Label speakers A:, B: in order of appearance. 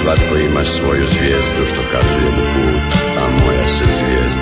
A: Svatko ima svoju zvijezdu što kazuje mu put, a moja se zvijezda